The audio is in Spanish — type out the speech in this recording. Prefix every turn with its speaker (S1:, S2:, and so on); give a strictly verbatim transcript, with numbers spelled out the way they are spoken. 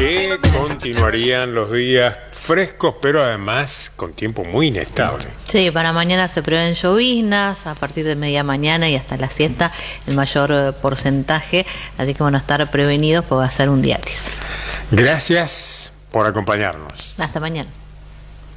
S1: que continuarían los días frescos, pero además con tiempo muy inestable.
S2: Sí, para mañana se prevén lloviznas a partir de media mañana y hasta la siesta el mayor eh, porcentaje, así que bueno, estar prevenidos porque va a ser un día gris.
S1: Gracias por acompañarnos.
S2: Hasta mañana.